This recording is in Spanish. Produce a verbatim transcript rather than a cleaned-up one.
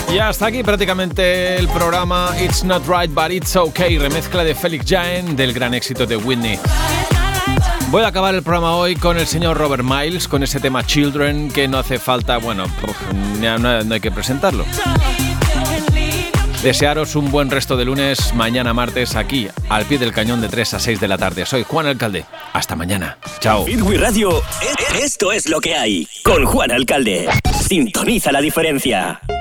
Y hasta aquí prácticamente el programa It's Not Right But It's Okay, remezcla de Felix Jaehn del gran éxito de Whitney. Voy a acabar el programa hoy con el señor Robert Miles, con ese tema Children, que no hace falta, bueno, no, no hay que presentarlo. Desearos un buen resto de lunes, mañana martes, aquí, al pie del cañón de tres a seis de la tarde. Soy Juan Alcalde. Hasta mañana. Chao. Bitwin Radio, esto es lo que hay. Con Juan Alcalde. Sintoniza la diferencia.